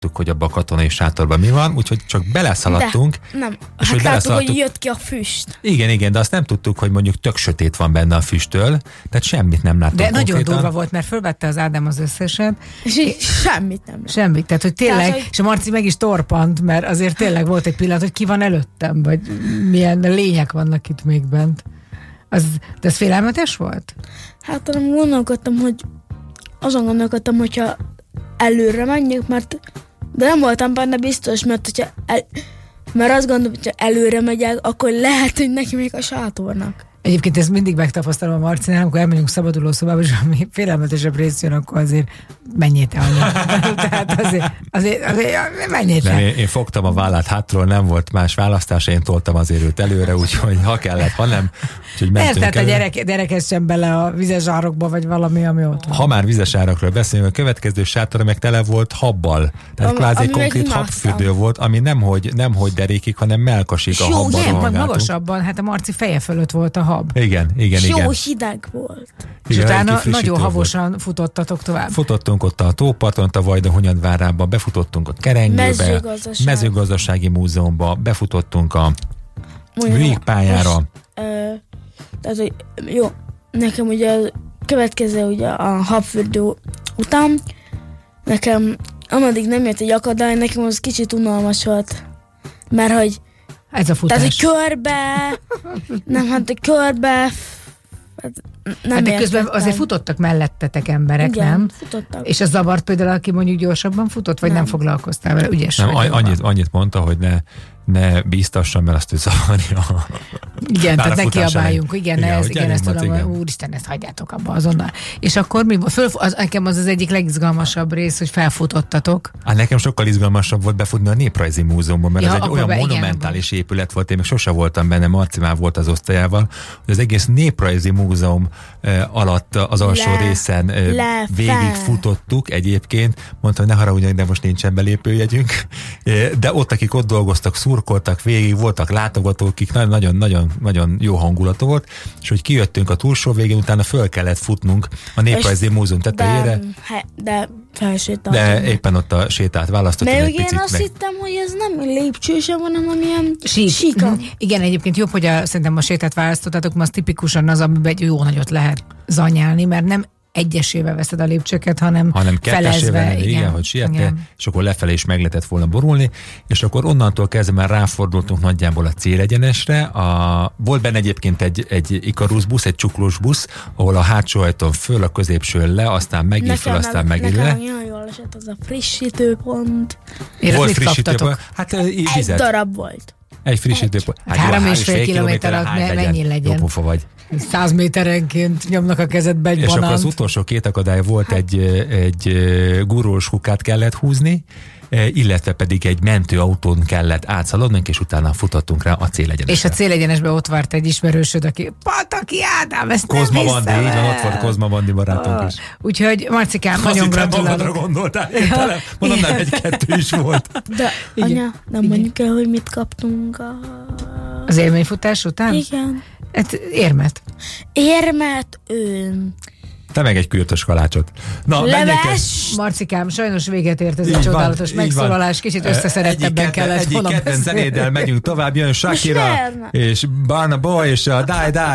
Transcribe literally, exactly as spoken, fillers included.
tudtuk, hogy abban a katonai sátorban mi van, úgyhogy csak beleszaladtunk. De, nem, és hát hogy láttuk, hogy jött ki a füst. Igen, igen, de azt nem tudtuk, hogy mondjuk tök sötét van benne a füsttől, tehát semmit nem láttunk. De konkrétan. nagyon durva volt, mert fölvette az Ádám az összeset. És így semmit nem lett. Semmit, tehát hogy tényleg, Tehát, hogy... és a Marci meg is torpant, mert azért tényleg volt egy pillanat, hogy ki van előttem, vagy milyen lények vannak itt még bent. Az, de ez félelmetes volt? Hát nem gondolkodtam, hogy azon gondolkodtam, hogyha előre menjek, mert de nem voltam benne biztos, mert hogyha el, mert azt gondolom, hogyha előre megyek, akkor lehet, hogy neki még a sátornak. Egyébként ezt mindig megtapasztalom a Marcinál, amikor elmegyünk szabaduló szobába, és ami félelmetesebb rész jön, akkor azért menjél te anya. Tehát azért, azért, azért menjél te. Én, én fogtam a vállát hátról, nem volt más választás, én toltam azért őt előre, úgyhogy ha kellett, ha nem, úgyhogy mentünk Tehát a előre. gyerek, gyerekes sem bele a vizes árokba, vagy valami, ami ott van. Ha már vizes árakról beszélünk, a következő sátor meg tele volt habbal. Tehát Ami- kvázi egy ami konkrét meg habfürdő volt, ami nemhogy, nemhogy derékig, hanem melkasig a Jó, habban nem, majd rohangáltunk. magasabban, hát a Marci feje fölött volt a hab. Igen, igen, Jó igen. hideg volt. És Igen, utána egy kifrissítő nagyon volt. havosan futottatok tovább. Futottunk ott a tóparton, ott a Vajda-Hunyadvárába, befutottunk a Kerengőbe, Mezőgazdaság. mezőgazdasági múzeumba, befutottunk a Mondjuk, műjégpályára. és, ö, tehát, hogy jó, nekem ugye a következő ugye a habfürdő után, nekem ameddig nem jött egy akadály, nekem az kicsit unalmas volt. Mert hogy, Ez a futás. tehát, hogy körbe, nem, hát hogy körbe, hát nem Hát de közben értettem. azért futottak mellettetek emberek, Igen, nem? futottak. És az zavart például, aki mondjuk gyorsabban futott, vagy nem, nem Nem. foglalkoztál vele, ügyes Nem, vagy, a- annyit, annyit mondta, hogy ne, ne bíztassam, mert azt ő zavarja. Igen, tehát ne Pályafutása kiabáljunk, igen, igen, ne, ez, hogy igen, ezt gyerünk, tudom, Maci, hogy igen. úristen, ezt hagyjátok abba azonnal. És akkor mi volt? Föl, az, nekem az az egyik legizgalmasabb rész, hogy felfutottatok. Hát nekem sokkal izgalmasabb volt befutni a Néprajzi Múzeumban, mert Ja, ez egy abba olyan be, igen, monumentális épület volt, én még sose voltam benne, Marci már volt az osztályával, hogy az egész Néprajzi Múzeum eh, alatt az alsó Le, részen eh, le, végigfutottuk egyébként, mondta, hogy ne haragudjanak, de most nincsen belépőjegyünk, Eh, de ott, akik ott dolgoztak, szurkoltak végig, voltak látogatók, akik nagyon-nagyon jó hangulat volt, és hogy kijöttünk a túlsó végén, utána föl kellett futnunk a Néprajzi Múzeum tetejére, De, he, de felsétáltunk. de éppen ott a sétát választottunk Mert egy ugye én picit azt meg. hittem, hogy ez nem lépcső sem, hanem amilyen Sík. síka. Mhm. Igen, egyébként jobb, hogy a, szerintem a sétát választottátok, mert az tipikusan az, amiben egy jó nagyot lehet zanyálni, mert nem egyesével veszed a lépcsőket, hanem, hanem kettesével, felezve. igen, igen, hogy siette, igen. és akkor lefelé is meg lehetett volna borulni, és akkor onnantól kezdve már ráfordultunk nagyjából a célegyenesre. A, volt benne egyébként egy, egy Ikarus busz, egy csuklós busz, ahol a hátsó ajtón föl, a középsőn le, aztán megint föl, aztán megint nekem le. nagyon jól esett az a frissítőpont. Én Volt mit frissítő, kaptatok? hát Egy vizet. darab volt. Egy frissítő. Hát három és fél kilométer alatt hány mennyi legyen? Jó pofa vagy. Száz méterenként nyomnak a kezedbe egy És akkor az banánt. utolsó két akadály volt, egy, egy gurulós kukát kellett húzni, illetve pedig egy mentőautón kellett átszaladnunk, és utána futottunk rá a célegyenesre. És a célegyenesben ott várt egy ismerősöd, aki Pataki Ádám, ezt Kozma nem Bandi, hiszem így van, el. ott volt Kozma Bandi barátunk is. Úgyhogy Marcikám, nagyon Azt hittem, magadra gratulálok. gondoltál. Tele, mondom, nem, egy-kettő is volt. De Igen. anya, nem Igen. mondjuk el, hogy mit kaptunk a... Az élményfutás után? Igen. Hát érmet. Érmet, ön. Te meg egy kürtös kalácsot. Na, menjünk el. Leves. Marcikám, sajnos véget ért ez Így a van, csodálatos így van. megszólalás, kicsit összeszerettebben Egyik kellett kedven- volna Egyik kedvenc beszélni. zenéddel megyünk tovább, jön Shakira Most ne. és Burna Boy és a Die Die.